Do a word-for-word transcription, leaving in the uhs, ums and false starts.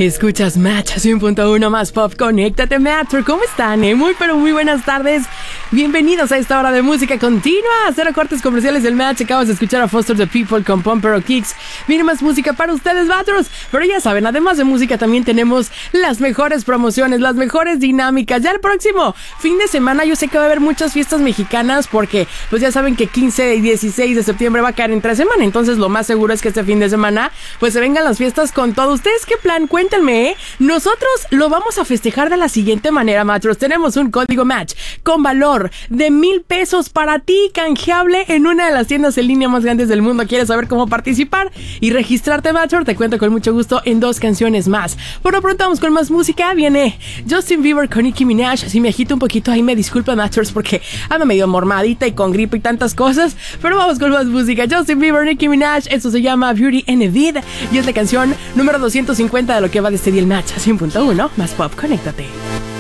Escuchas Match cien punto uno más pop. Conéctate, Matcher. ¿Cómo están? Eh? Muy, pero muy buenas tardes. Bienvenidos a esta hora de música continua. Cero cortes comerciales del Match. Acabas de escuchar a Foster the People con Pumper o Kicks. Viene más música para ustedes, Matros. Pero ya saben, además de música, también tenemos las mejores promociones, las mejores dinámicas. Ya el próximo fin de semana yo sé que va a haber muchas fiestas mexicanas porque, pues ya saben que quince y dieciséis de septiembre va a caer entre semana. Entonces, lo más seguro es que este fin de semana, pues se vengan las fiestas con todo. ¿Ustedes qué plan? Cuéntenme, ¿eh? Nosotros lo vamos a festejar de la siguiente manera, Matros. Tenemos un código Match con valor de mil pesos para ti, canjeable en una de las tiendas en línea más grandes del mundo. ¿Quieres saber cómo participar y registrarte, Matros? Te cuento con mucho gusto en dos canciones más. Por lo pronto vamos con más música. Viene Justin Bieber con Nicki Minaj. Si me agito un poquito, ahí me disculpa, Matros, porque ando medio mormadita y con gripe y tantas cosas. Pero vamos con más música. Justin Bieber, Nicki Minaj. Esto se llama Beauty and the Vid y es la canción número doscientos cincuenta de lo que va de este día el Match cien punto uno más pop. Conéctate.